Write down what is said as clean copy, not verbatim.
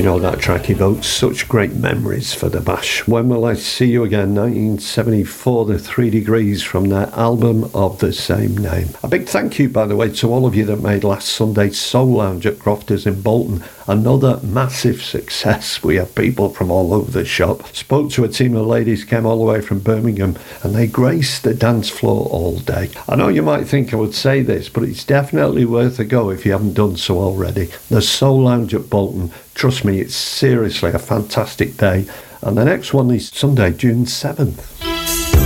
You know, that track evokes such great memories for the Bash. When Will I See You Again, 1974, The 3 Degrees, from their album of the same name. A big thank you, by the way, to all of you that made last Sunday's Soul Lounge at Crofters in Bolton another massive success. We had people from all over the shop. Spoke to a team of ladies, came all the way from Birmingham, and they graced the dance floor all day. I know you might think I would say this, but it's definitely worth a go if you haven't done so already. The Soul Lounge at Bolton, trust me, it's seriously a fantastic day. And the next one is Sunday, June 7th.